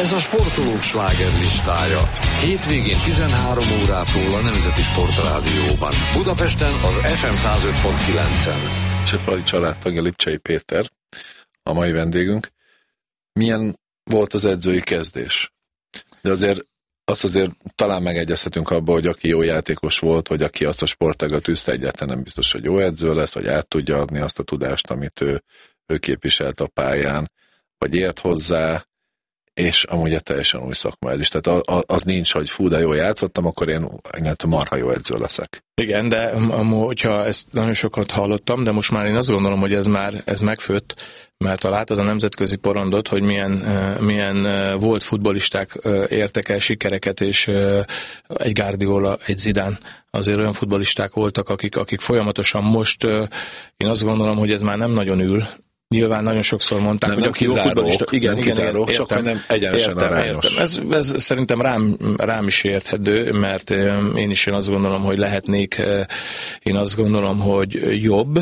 Ez a sportolók slágerlistája. Hétvégén 13 órától a Nemzeti Sportrádióban. Budapesten az FM 105.9-en. Sefali családtagja Lipcsei Péter, a mai vendégünk. Milyen volt az edzői kezdés? De azért talán megegyezhetünk abba, hogy aki jó játékos volt, vagy aki azt a sportágat tűzte, egyáltalán nem biztos, hogy jó edző lesz, vagy át tudja adni azt a tudást, amit ő képviselt a pályán, vagy ért hozzá, és amúgy egy teljesen új szakma ez is. Tehát az nincs, hogy fú, de jól játszottam, akkor én marha jó edző leszek. Igen, de hogyha ezt nagyon sokat hallottam, de most már én azt gondolom, hogy ez megfőtt, mert ha látod a nemzetközi porondot, hogy milyen volt futballisták értek el sikereket, és egy Guardiola, egy Zidane, azért olyan futballisták voltak, akik folyamatosan most, én azt gondolom, hogy ez már nem nagyon ül. Nyilván nagyon sokszor mondták, nem, hogy aki jó futballista... Igen, kizárók, értem, csak nem egyenesen arányos. Értem. Ez szerintem rám is érthető, mert én azt gondolom, hogy lehetnék, én azt gondolom, hogy jobb.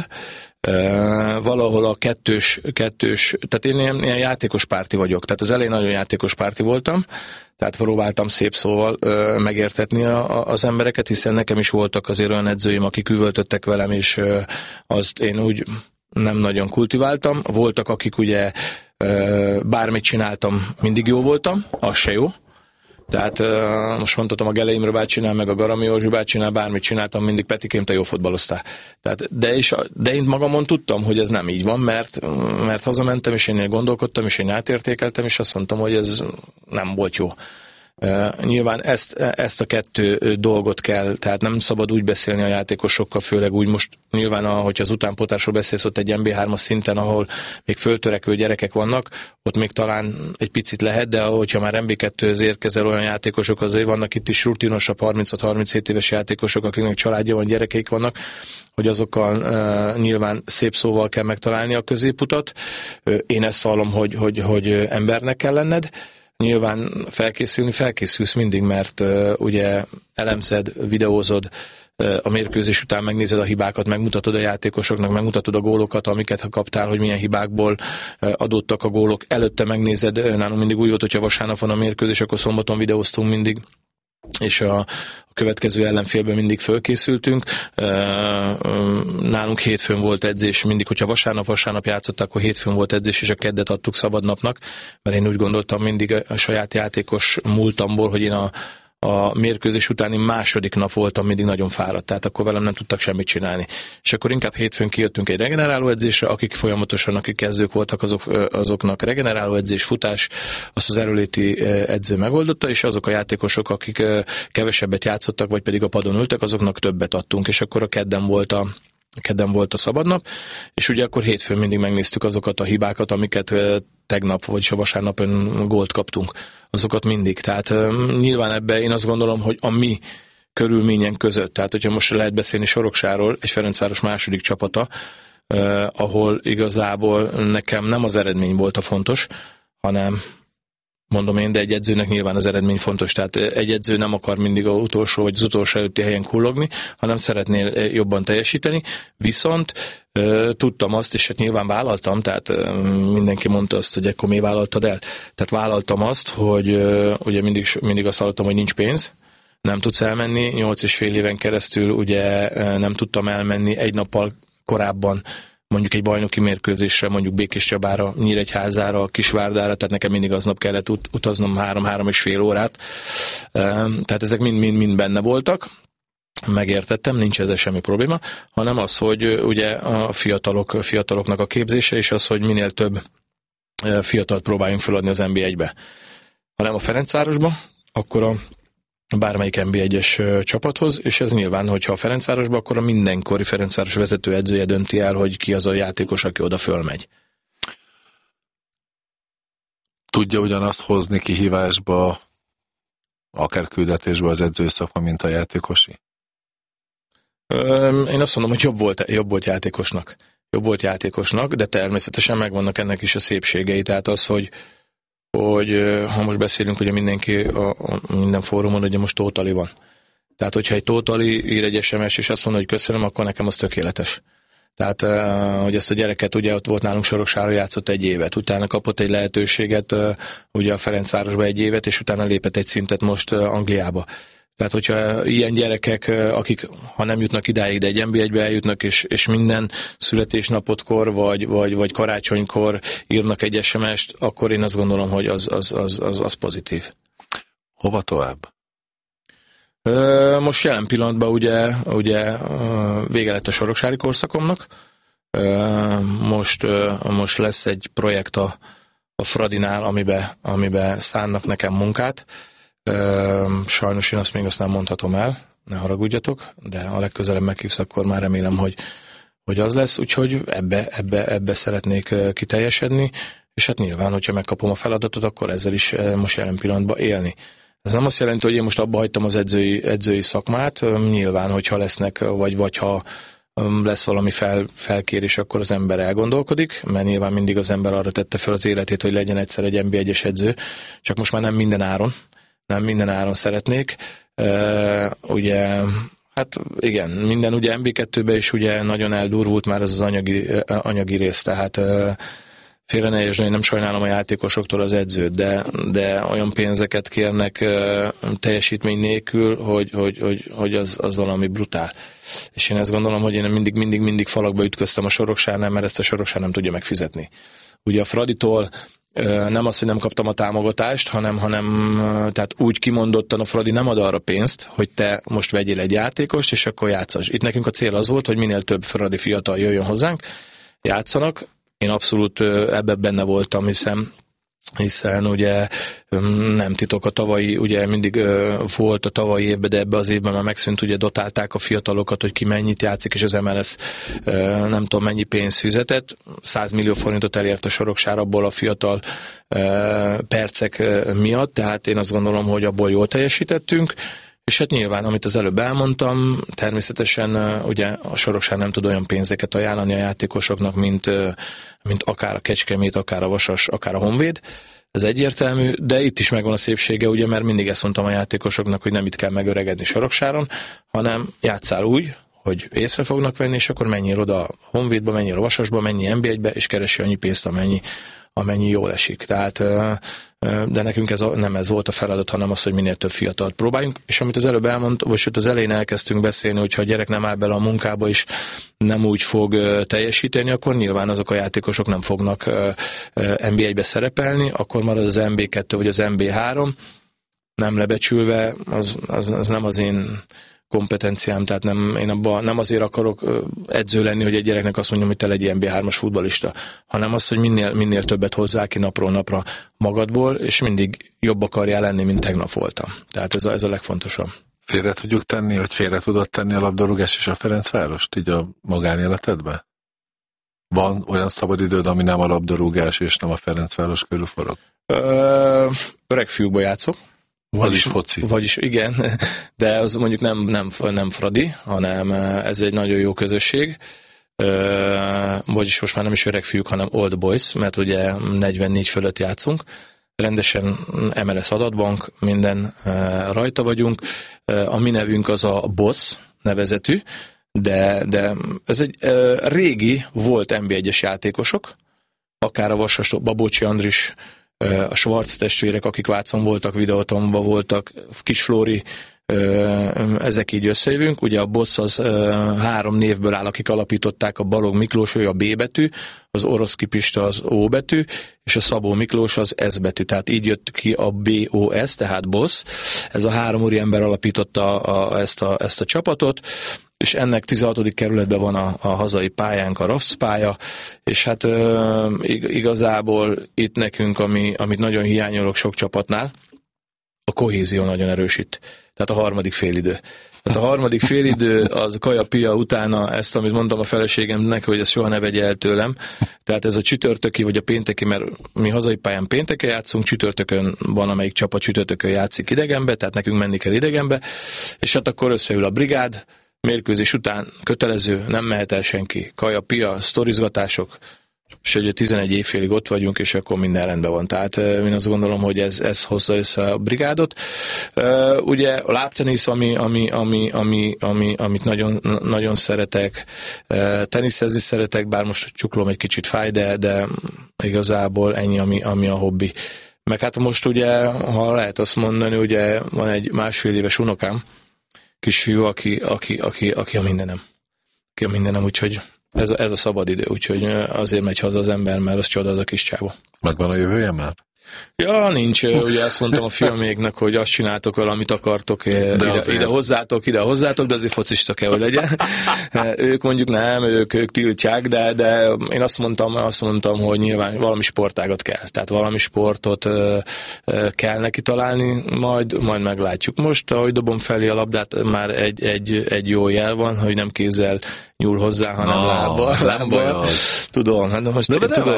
Valahol a kettős, tehát én ilyen játékos párti vagyok, tehát az elején nagyon játékos párti voltam, tehát próbáltam szép szóval megértetni az embereket, hiszen nekem is voltak azért olyan edzőim, akik üvöltöttek velem, és azt én úgy nem nagyon kultiváltam. Voltak, akik ugye bármit csináltam, mindig jó voltam, az se jó. Tehát most mondhatom, a Gele Imre bácsinál, meg a Garami Józsi bácsinál, bármit csináltam, mindig Petikém, te jó fotballoztál. Tehát, de én magamon tudtam, hogy ez nem így van, mert hazamentem, és én gondolkodtam, és én átértékeltem, és azt mondtam, hogy ez nem volt jó. Nyilván ezt a kettő dolgot kell, tehát nem szabad úgy beszélni a játékosokkal, főleg úgy most nyilván, hogyha az utánpótlásról beszélsz, ott egy MB3-as szinten, ahol még föltörekvő gyerekek vannak, ott még talán egy picit lehet, de hogyha már MB2-höz érkezel, olyan játékosok, azért vannak itt is rutinosabb 36-37 éves játékosok, akiknek családja van, gyerekeik vannak, hogy azokkal nyilván szép szóval kell megtalálni a középutat. Én ezt vallom, hogy embernek kell lenned. Nyilván felkészülsz mindig, mert ugye elemzed, videózod, a mérkőzés után megnézed a hibákat, megmutatod a játékosoknak, megmutatod a gólokat, amiket kaptál, hogy milyen hibákból adottak a gólok. Előtte megnézed, nálunk mindig úgy volt, hogyha vasárnap van a mérkőzés, akkor szombaton videóztunk mindig, és a következő ellenfélben mindig fölkészültünk. Nálunk hétfőn volt edzés, mindig, hogyha vasárnap játszottak, akkor hétfőn volt edzés, és a keddet adtuk szabadnapnak, mert én úgy gondoltam mindig a saját játékos múltamból, hogy én a mérkőzés utáni második nap voltam mindig nagyon fáradt, tehát akkor velem nem tudtak semmit csinálni. És akkor inkább hétfőn kijöttünk egy regeneráló edzésre, akik kezdők voltak, azoknak regeneráló edzés, futás, azt az erőléti edző megoldotta, és azok a játékosok, akik kevesebbet játszottak, vagy pedig a padon ültek, azoknak többet adtunk, és akkor a kedden volt a szabadnap, és ugye akkor hétfőn mindig megnéztük azokat a hibákat, amiket tegnap, vagyis a vasárnapon gólt kaptunk. Azokat mindig. Tehát nyilván ebben én azt gondolom, hogy a mi körülményen között, tehát hogyha most lehet beszélni Soroksáról, egy Ferencváros második csapata, ahol igazából nekem nem az eredmény volt a fontos, hanem mondom én, de egy edzőnek nyilván az eredmény fontos, tehát egy edző nem akar mindig az utolsó vagy az utolsó előtti helyen kullogni, hanem szeretnél jobban teljesíteni, viszont tudtam azt, és hát nyilván vállaltam, tehát mindenki mondta azt, hogy akkor miért vállaltad el? Tehát vállaltam azt, hogy ugye mindig azt hallottam, hogy nincs pénz, nem tudsz elmenni, 8,5 éven keresztül ugye nem tudtam elmenni egy nappal korábban, mondjuk egy bajnoki mérkőzésre, mondjuk Békéscsabára, Nyíregyházára, Kisvárdára, tehát nekem mindig aznap kellett utaznom 3-3,5 órát. Tehát ezek mind benne voltak. Megértettem, nincs ezzel semmi probléma, hanem az, hogy ugye a fiataloknak a képzése, és az, hogy minél több fiatalt próbáljunk feladni az NB1-be. Ha nem a Ferencvárosba, akkor a bármelyik NB1-es csapathoz, és ez nyilván, hogyha a Ferencvárosba, akkor a mindenkori Ferencváros vezető edzője dönti el, hogy ki az a játékos, aki oda fölmegy. Tudja ugyanazt hozni kihívásba, akár küldetésbe az edzői szakma, mint a játékosi? Én azt mondom, hogy jobb volt játékosnak. Jobb volt játékosnak, de természetesen megvannak ennek is a szépségei. Tehát az, hogy ha most beszélünk, ugye mindenki minden fórumon, ugye most Tóth Ali van. Tehát, hogyha egy Tóth Ali ír egy SMS, és azt mondja, hogy köszönöm, akkor nekem az tökéletes. Tehát, hogy ezt a gyereket, ugye ott volt nálunk Soroksáron, játszott 1 évet, utána kapott egy lehetőséget, ugye a Ferencvárosba 1 évet, és utána lépett egy szintet most Angliába. Tehát, hogyha ilyen gyerekek, akik ha nem jutnak idáig, de egy NB1-be eljutnak, és minden születésnapotkor, vagy karácsonykor írnak egy SMS-t, akkor én azt gondolom, hogy az pozitív. Hova tovább? Most jelen pillanatban ugye vége lett a soroksári korszakomnak. Most lesz egy projekt a Fradinál, amiben szánnak nekem munkát. Sajnos én azt nem mondhatom el, ne haragudjatok, de a legközelebb meghívsz, akkor már remélem, hogy az lesz, úgyhogy ebbe szeretnék kiteljesedni, és hát nyilván, hogyha megkapom a feladatot, akkor ezzel is most jelen pillanatban élni. Ez nem azt jelenti, hogy én most abba hagytam az edzői szakmát, nyilván, hogyha lesznek, vagy ha lesz valami felkérés, akkor az ember elgondolkodik, mert nyilván mindig az ember arra tette fel az életét, hogy legyen egyszer egy NB1-es edző, csak most már nem minden áron szeretnék. Ugye, hát igen, minden ugye NB2-ben is ugye nagyon eldurvult már ez az anyagi rész, tehát félre ne értsd, hogy nem sajnálom a játékosoktól az edzőt, de olyan pénzeket kérnek teljesítmény nélkül, hogy az valami brutál. És én ezt gondolom, hogy én mindig falakba ütköztem a Soroksárnál, mert ezt a Soroksár nem tudja megfizetni. Ugye a Fraditól nem az, hogy nem kaptam a támogatást, hanem tehát úgy kimondottan a Fradi nem ad arra pénzt, hogy te most vegyél egy játékost, és akkor játszass. Itt nekünk a cél az volt, hogy minél több Fradi fiatal jöjjön hozzánk, játszanak. Én abszolút ebben benne voltam, hiszen ugye nem titok, a tavalyi, ugye mindig volt a tavalyi évben, de ebbe az évben már megszűnt, ugye dotálták a fiatalokat, hogy ki mennyit játszik, és az MLS nem tudom mennyi pénzt fizetett. 100 millió forintot elért a Soroksár abból a fiatal percek miatt, tehát én azt gondolom, hogy abból jól teljesítettünk. És hát nyilván, amit az előbb elmondtam, természetesen ugye a Soroksár nem tud olyan pénzeket ajánlani a játékosoknak, mint akár a Kecskemét, akár a Vasas, akár a Honvéd. Ez egyértelmű, de itt is megvan a szépsége, ugye, mert mindig ezt mondtam a játékosoknak, hogy nem itt kell megöregedni Soroksáron, hanem játsszál úgy, hogy észre fognak venni, és akkor menjél oda a Honvédba, menjél a Vasasba, menjél NB1-be, és keresi annyi pénzt, amennyi jól esik. Tehát, de nekünk nem ez volt a feladat, hanem az, hogy minél több fiatalt próbáljunk. És amit az előbb elmondtam, vagy az elején elkezdtünk beszélni, hogyha a gyerek nem áll bele a munkába, és nem úgy fog teljesíteni, akkor nyilván azok a játékosok nem fognak NB1-be szerepelni, akkor marad az NB2 vagy az NB3, nem lebecsülve, az nem az én kompetenciám, tehát én abban nem azért akarok edző lenni, hogy egy gyereknek azt mondjam, hogy te legyél NB3-as futballista, hanem az, hogy minél többet hozzá ki napról napra magadból, és mindig jobb akarjál lenni, mint tegnap voltam. Tehát ez a legfontosabb. Félre tudjuk tenni, hogy félre tudod tenni a labdarúgás és a Ferencvárost így a magánéletedben? Van olyan szabadidőd, ami nem a labdarúgás és nem a Ferencváros körül forog? Öreg fiúkba játszok. Vagyis igen, de az mondjuk nem Fradi, hanem ez egy nagyon jó közösség. Vagyis most már nem is öreg fiúk, hanem old boys, mert ugye 44 fölött játszunk. Rendesen MLS adatbank, minden rajta vagyunk. A mi nevünk az a Boss nevezetű, de ez egy régi volt NB1-es játékosok, akár a Vasas, Babócsi Andris, a Schwarz testvérek, akik Vácon voltak, Videótonban voltak, Kisflóri, ezek így összejövünk. Ugye a Boss az 3 névből áll, akik alapították, a Balog Miklós, ő a B betű, az Oroszki Pista az O betű, és a Szabó Miklós az S betű. Tehát így jött ki a BOS, tehát Boss. Ez a 3 úriember alapította ezt a csapatot, és ennek 16. kerületben van a hazai pályánk, a RAFSZ pálya, és hát igazából itt nekünk, amit nagyon hiányolok sok csapatnál, a kohézió nagyon erősít. Tehát a harmadik félidő. Tehát a harmadik félidő az kaja-pia utána ezt, amit mondtam a feleségemnek, hogy ezt soha ne vegye el tőlem. Tehát ez a csütörtöki vagy a pénteki, mert mi hazai pályán pénteken játszunk, csütörtökön van, amelyik csapat csütörtökön játszik idegenbe, tehát nekünk menni kell idegenbe, és hát akkor összeül a brigád, mérkőzés után kötelező, nem mehet el senki. Kaja-pia, sztorizgatások, és ugye 11 évfélig ott vagyunk, és akkor minden rendben van. Tehát én azt gondolom, hogy ez hozza össze a brigádot. Ugye a lábtenisz, amit nagyon, nagyon szeretek, teniszezni szeretek, bár most csuklom egy kicsit fáj, de igazából ennyi, ami a hobbi. Meg hát most ugye, ha lehet azt mondani, ugye van egy 1,5 éves unokám, kisfiú, aki a mindenem. Aki a mindenem, úgyhogy ez a szabad idő, úgyhogy azért megy haza az ember, mert az csoda az a kis csávó. Megvan a jövője már? Ja, nincs. Ugye azt mondtam a filméknek, hogy azt csináltok vele, amit akartok, ide hozzátok, de azért focista kell, hogy legyen. Ők mondjuk nem, ők tiltják, de én azt mondtam, hogy nyilván valami sportágat kell. Tehát valami sportot kell neki találni, majd meglátjuk. Most, ahogy dobom felé a labdát, már egy jó jel van, hogy nem kézzel nyúl hozzá, hanem lábbal. Tudom, hát most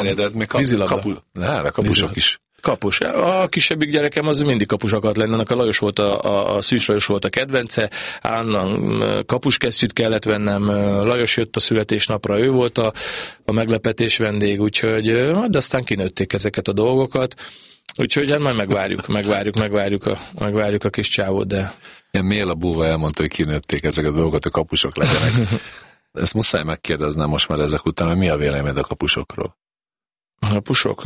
kapusok is. Kapus. A kisebbik gyerekem az mindig kapus akart lenni, annak a Lajos volt, a Szűcs Lajos volt a kedvence, állandóan kapuskesztyűt kellett vennem, Lajos jött a születésnapra, ő volt a meglepetés vendég, úgyhogy de aztán kinőtték ezeket a dolgokat, úgyhogy hát majd megvárjuk a kis csávót, de... Ilyen Méla Búva elmondta, hogy kinőtték ezeket a dolgokat, hogy kapusok legyenek. Ezt muszáj megkérdeznem most már ezek után, hogy mi a véleményed a kapusokról? A pusok,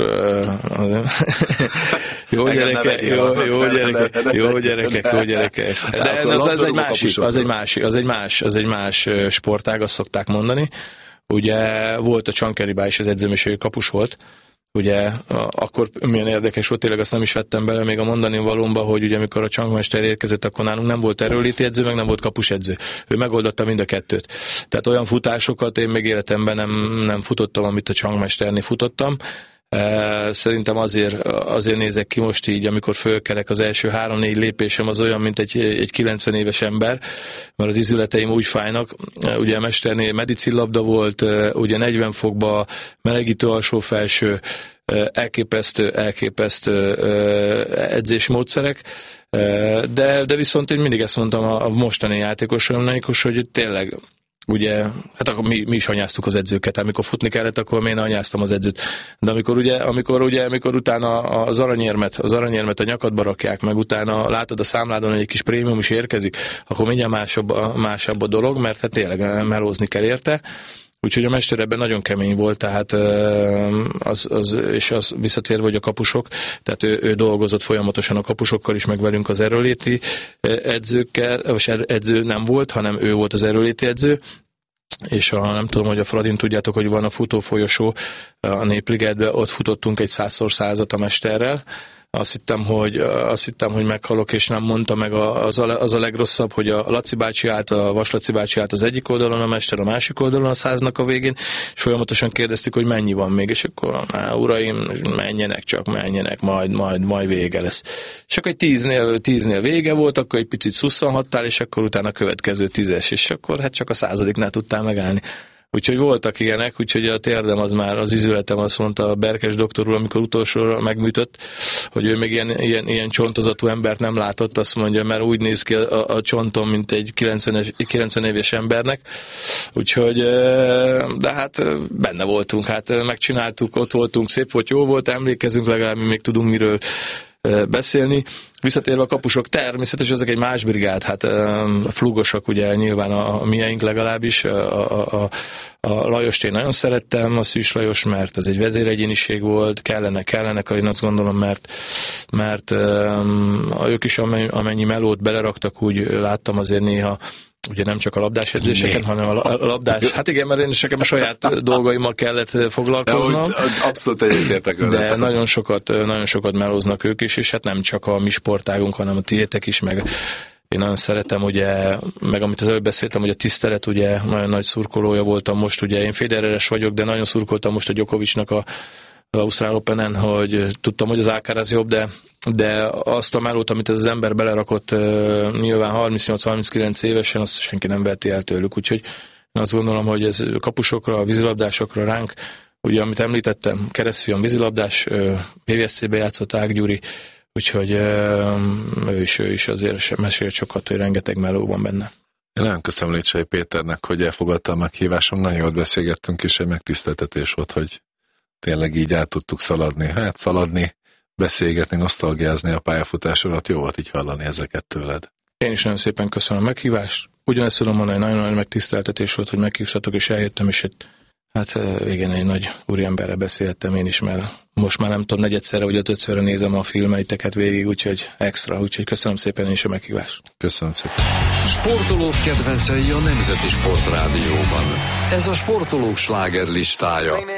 jó gyerekek. De az egy más sportág, azt szokták mondani. Ugye volt a Csankeribá is az edzőm, és ő kapus volt. Ugye akkor milyen érdekes volt, tényleg azt nem is vettem bele még a mondani valómba, hogy ugye amikor a csankmester érkezett, akkor nálunk nem volt erőléti edző, meg nem volt kapusedző. Ő megoldotta mind a kettőt. Tehát olyan futásokat én még életemben nem futottam, amit a csankmesternél futottam. Szerintem azért nézek ki most így, amikor fölkelek, az első 3-4 lépésem az olyan, mint egy 90 éves ember, mert az izületeim úgy fájnak. Ugye a mesternél medicinlabda volt, ugye 40 fokba melegítő alsó-felső, elképesztő edzési módszerek, de viszont én mindig ezt mondtam a mostani játékosomnak, hogy tényleg ugye, hát akkor mi is anyáztuk az edzőket, amikor futni kellett, akkor én anyáztam az edzőt. De amikor utána az aranyérmet a nyakadba rakják, meg utána látod a számládon, hogy egy kis prémium is érkezik, akkor mindjárt másabb a dolog, mert hát tényleg melózni kell érte. Úgyhogy a mester ebben nagyon kemény volt, tehát és az visszatérve, hogy a kapusok, tehát ő dolgozott folyamatosan a kapusokkal is, meg velünk az erőléti edzőkkel, vagy edző nem volt, hanem ő volt az erőléti edző, és nem tudom, hogy a Fradin tudjátok, hogy van a futófolyosó a Népligetben, ott futottunk egy 100x100-at a mesterrel. Azt hittem, hogy meghalok, és nem mondta meg az a legrosszabb, hogy a Laci bácsi állt, a Vas Laci bácsi állt az egyik oldalon, a mester a másik oldalon a 100-nak a végén, és folyamatosan kérdeztük, hogy mennyi van még, és akkor, uraim, menjenek, majd vége lesz. És akkor egy 10-nél vége volt, akkor egy picit szusszanhattál, és akkor utána a következő 10-es, és akkor hát csak a 100-nál tudtál megállni. Úgyhogy voltak ilyenek, úgyhogy a térdem az már, az izületem, azt mondta a Berkes doktor úr, amikor utolsóra megműtött, hogy ő még ilyen csontozatú embert nem látott, azt mondja, mert úgy néz ki a csontom, mint egy 90 éves embernek. Úgyhogy, de hát benne voltunk, hát megcsináltuk, ott voltunk, szép volt, jó volt, emlékezünk, legalább mi még tudunk miről beszélni. Visszatérve a kapusok, természetesen ezek egy más brigád, hát flugosok, ugye nyilván a miénk legalábbis, a Lajost én nagyon szerettem, a Szűcs Lajos, mert ez egy vezéregyéniség volt, kellenek, én azt gondolom, mert ők is amennyi melót beleraktak, úgy láttam azért néha, ugye nem csak a labdás edzéseken, hanem a labdás. Hát igen, mert én is nekem a saját dolgaimmal kellett foglalkoznom. Abszolút egyetértek vele. De nagyon sokat melóznak ők is, és hát nem csak a mi sportágunk, hanem a tiétek is, meg én nagyon szeretem, ugye, meg amit az előbb beszéltem, hogy a tisztelet, ugye, nagyon nagy szurkolója voltam most, ugye én Federeres vagyok, de nagyon szurkoltam most a Djokovicnak az Ausztrál Openen, hogy tudtam, hogy az Alcaraz jobb, de azt a melót, amit ez az ember belerakott nyilván 38-39 évesen, azt senki nem veheti el tőlük, úgyhogy én azt gondolom, hogy ez kapusokra, vízilabdásokra ránk, ugye amit említettem, keresztfiam vízilabdás, PVSC-be játszott Ág Gyuri, úgyhogy ő is azért mesélt sokat, hogy rengeteg meló van benne. Én nagyon köszönöm Lécsei Péternek, hogy elfogadta a meghívásom, nagyon jót beszélgettünk, és egy megtiszteltetés volt, hogy tényleg így át tudtuk szaladni. Hát szaladni, beszélgetni, nosztalgiázni a pályafutásodat, jó volt így hallani ezeket tőled. Én is nagyon szépen köszönöm a meghívást. Ugyanezt tudom mondani, nagyon nagy megtiszteltetés volt, hogy meghívtatok, és eljöttem, és hát igen, egy nagy úriemberrel beszéltem én is, mert most már nem tudom, negyedszerre vagy ötödszörre nézem a filmeiteket végig, úgyhogy extra, úgyhogy köszönöm szépen én is a meghívást. Köszönöm szépen. Sportolók kedvencei a Nemzeti Sportrádióban. Ez a sportolók slágerlistája.